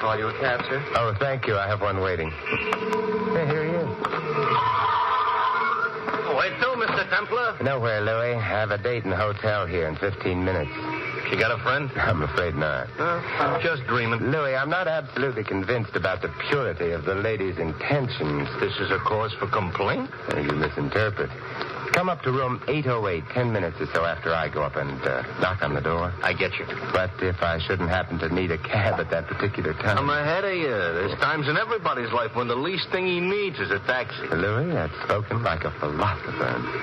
call you a cab, sir? Oh, thank you. I have one waiting. Hey, here he is. Where to, Mr. Templar? Nowhere, Louis. I have a date in the hotel here in 15 minutes. You got a friend? I'm afraid not. I'm just dreaming. Louis, I'm not absolutely convinced about the purity of the lady's intentions. This is a cause for complaint? You misinterpret. Come up to room 808, 10 minutes or so after I go up and knock on the door. I get you. But if I shouldn't happen to need a cab at that particular time... I'm ahead of you. There's times in everybody's life when the least thing he needs is a taxi. Louis, that's spoken like a philosopher.